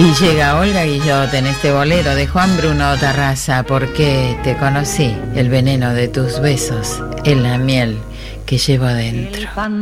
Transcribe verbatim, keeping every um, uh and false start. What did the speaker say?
Y llega Olga Guillot en este bolero de Juan Bruno Tarraza, porque te conocí, el veneno de tus besos, en la miel que llevo adentro.